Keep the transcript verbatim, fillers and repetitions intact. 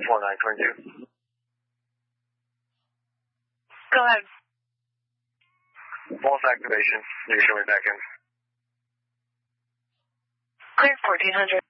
four nine twenty-two. Go ahead. False activation. You can show me back in. Clear fourteen hundred.